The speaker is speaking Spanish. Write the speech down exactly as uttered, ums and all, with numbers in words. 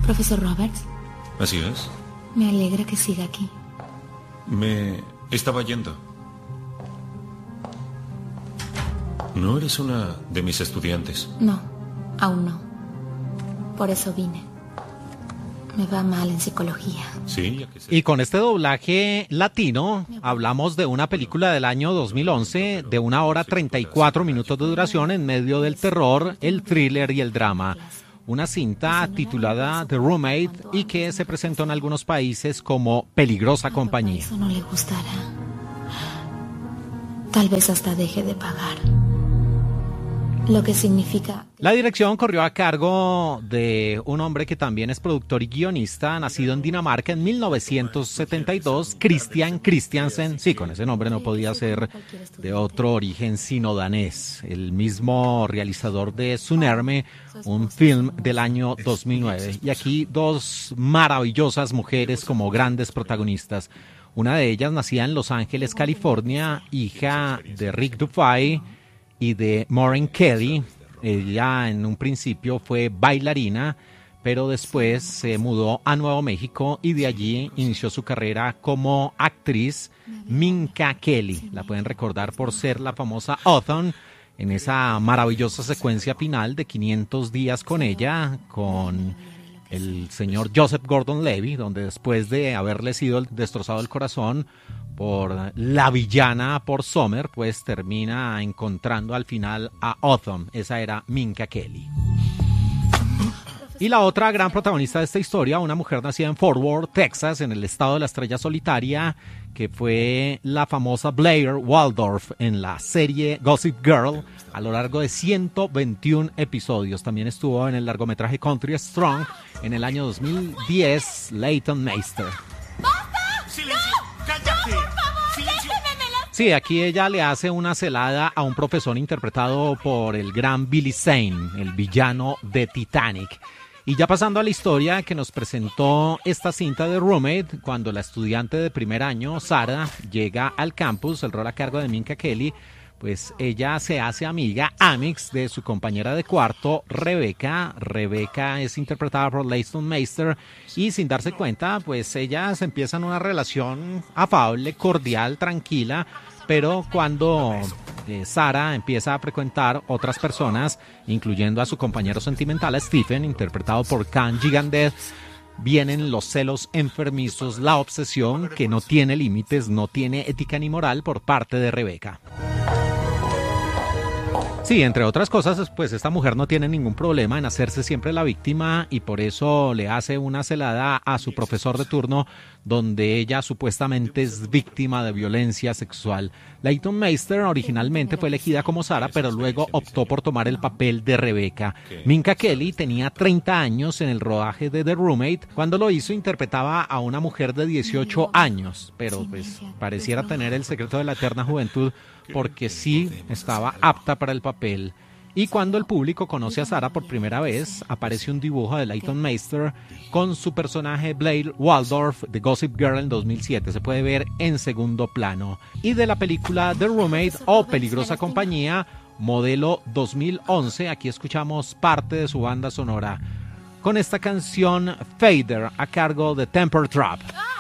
Profesor Roberts. Así es. Me alegra que siga aquí. Me estaba yendo. ¿No eres una de mis estudiantes? No, aún no. Por eso vine. Me va mal en psicología. Sí, ya que sé. Y con este doblaje latino hablamos de una película del año dos mil once de una hora treinta y cuatro minutos de duración en medio del terror, el thriller y el drama. Una cinta titulada The Roommate y que se presentó en algunos países como Peligrosa Compañía. Eso no le gustará. Tal vez hasta deje de pagar. Lo que significa... La dirección corrió a cargo de un hombre que también es productor y guionista, nacido en Dinamarca en mil novecientos setenta y dos, Christian Christiansen. Sí, con ese nombre no podía ser de otro origen sino danés. El mismo realizador de Tsunerme, un film del año dos mil nueve. Y aquí dos maravillosas mujeres como grandes protagonistas. Una de ellas nacida en Los Ángeles, California, hija de Rick Dufay y de Maureen Kelly. Ella en un principio fue bailarina, pero después se mudó a Nuevo México y de allí inició su carrera como actriz. Minka Kelly, la pueden recordar por ser la famosa Hawthorne en esa maravillosa secuencia final de quinientos días con ella, con el señor Joseph Gordon-Levitt, donde después de haberle sido destrozado el corazón por la villana por Sommer, pues termina encontrando al final a Hawthorne. Esa era Minka Kelly. Y la otra gran protagonista de esta historia, una mujer nacida en Fort Worth, Texas, en el estado de la Estrella Solitaria, que fue la famosa Blair Waldorf en la serie Gossip Girl a lo largo de ciento veintiún episodios. También estuvo en el largometraje Country Strong en el año dos mil diez, Leighton Meester. ¡Silencio! ¡Cállate! ¡No, por favor! ¡Silencio! Sí, aquí ella le hace una celada a un profesor interpretado por el gran Billy Zane, el villano de Titanic. Y ya pasando a la historia que nos presentó esta cinta de Roommate, cuando la estudiante de primer año, Sara, llega al campus, el rol a cargo de Minka Kelly, pues ella se hace amiga, amix, de su compañera de cuarto, Rebeca. Rebeca es interpretada por Leighton Meester y sin darse cuenta, pues ellas empiezan una relación afable, cordial, tranquila, pero cuando eh, Sara empieza a frecuentar otras personas, incluyendo a su compañero sentimental, a Stephen, interpretado por Khan Gigandeth, vienen los celos enfermizos, la obsesión que no tiene límites, no tiene ética ni moral por parte de Rebeca. Sí, entre otras cosas, pues esta mujer no tiene ningún problema en hacerse siempre la víctima y por eso le hace una celada a su profesor de turno donde ella supuestamente es víctima de violencia sexual. Leighton Meester originalmente fue elegida como Sara, pero luego optó por tomar el papel de Rebeca. Minka Kelly tenía treinta años en el rodaje de The Roommate. Cuando lo hizo interpretaba a una mujer de dieciocho años, pero pues pareciera tener el secreto de la eterna juventud porque sí estaba apta para el papel. Y cuando el público conoce a Sara por primera vez, aparece un dibujo de Leighton Meester con su personaje Blair Waldorf de Gossip Girl en dos mil siete. Se puede ver en segundo plano. Y de la película The Roommate o Peligrosa Compañía, modelo dos mil once, aquí escuchamos parte de su banda sonora con esta canción Fader a cargo de Temper Trap.